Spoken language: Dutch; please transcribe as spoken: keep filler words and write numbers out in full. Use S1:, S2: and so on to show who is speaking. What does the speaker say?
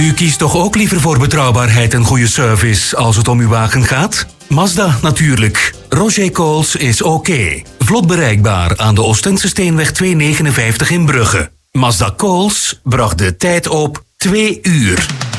S1: U kiest toch ook liever voor betrouwbaarheid en goede service als het om uw wagen gaat? Mazda natuurlijk. Roger Coles is oké. Vlot bereikbaar aan de Oostense Steenweg tweehonderdnegenenvijftig in Brugge. Mazda Coles bracht de tijd op twee uur.